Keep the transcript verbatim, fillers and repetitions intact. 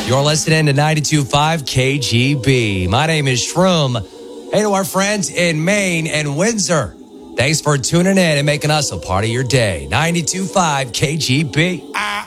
You're listening to ninety-two point five K G B. My name is Shroom. Hey to our friends in Maine and Windsor. Thanks for tuning in and making us a part of your day. ninety-two point five K G B.